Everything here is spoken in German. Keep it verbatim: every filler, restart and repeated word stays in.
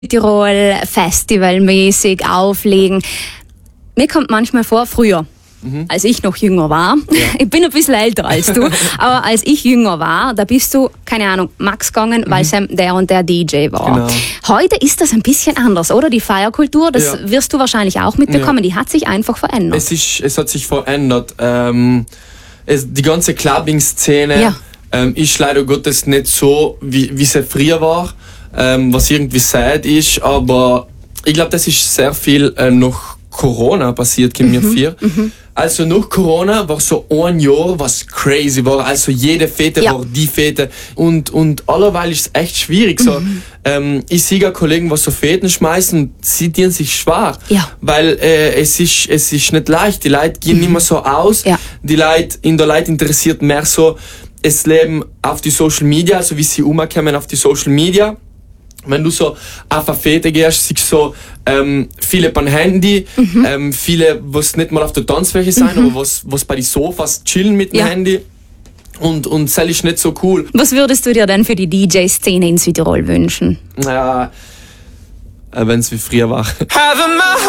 Tirol festivalmäßig auflegen. Mir kommt manchmal vor, früher, mhm. als ich noch jünger war, ja. ich bin ein bisschen älter als du, aber als ich jünger war, da bist du, keine Ahnung, Max gegangen, weil Sam mhm. der und der D J war. Genau. Heute ist das ein bisschen anders, oder? Die Feierkultur, das ja. wirst du wahrscheinlich auch mitbekommen, ja. die hat sich einfach verändert. Es, ist, es hat sich verändert. Ähm, es, die ganze Clubbing-Szene ja. ähm, ist leider Gottes nicht so, wie, wie sie früher war. Ähm, was irgendwie sad ist, aber ich glaube, das ist sehr viel äh, nach Corona passiert, kommt mir vor. Mhm. Also nach Corona war so ein Jahr, was crazy war, also jede Fete ja. war die Fete und, und allerweil ist es echt schwierig. Mhm. So, ähm, ich sehe Kollegen, die so Feten schmeißen, sie tun sich schwer, ja. weil äh, es, ist, es ist nicht leicht, die Leute gehen mhm. nicht mehr so aus, ja. die Leute, in der Leute interessiert mehr so das Leben auf die Social Media, also wie sie umkommen auf die Social Media. Wenn du so auf eine Fete gehst, siehst du so ähm, viele beim Handy, mhm. ähm, viele, was nicht mal auf der Tanzfläche sein, mhm. aber was, was bei den Sofas chillen mit dem ja. Handy. Und, und das ist nicht so cool. Was würdest du dir denn für die D J-Szene in Südtirol wünschen? Ja, äh, wenn es wie früher war.